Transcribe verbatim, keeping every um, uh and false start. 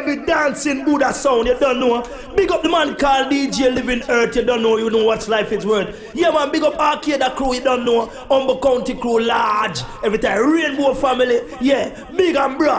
heavy dancing Buddha sound, you don't know. Big up the man called D J Living Earth, you don't know, you know what life is worth. Yeah man, big up Arcade crew, you don't know. Humble County crew, large. Every time, Rainbow family, yeah, big and broad.